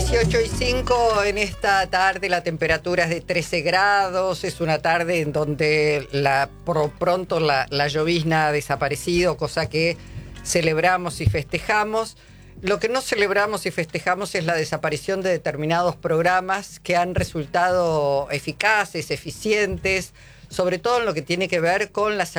18:05 en esta tarde, la temperatura es de 13 grados, es una tarde en donde por pronto la llovizna ha desaparecido, cosa que celebramos y festejamos. Lo que no celebramos y festejamos es la desaparición de determinados programas que han resultado eficaces, eficientes, sobre todo en lo que tiene que ver con la